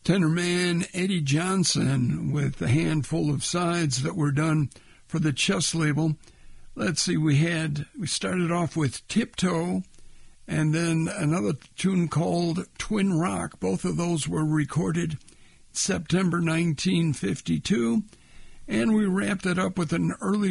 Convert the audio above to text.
Tenorman Eddie Johnson with a handful of sides that were done for the Chess label. Let's see, we started off with Tiptoe, and then another tune called Twin Rock. Both of those were recorded September 1952, and we wrapped it up with an early